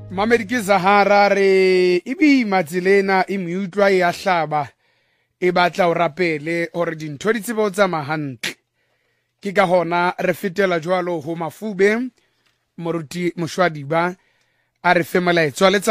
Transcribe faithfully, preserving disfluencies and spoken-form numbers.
Mamedi ke Zahara re ibi matsilena e miutlwa ya hlaba e batla o rapele hore dintho di tsebe o tsamaya hantle. Ke ka hona re fetela jwalo ho Mafube moruti Moshwadiba a re fe molaetsa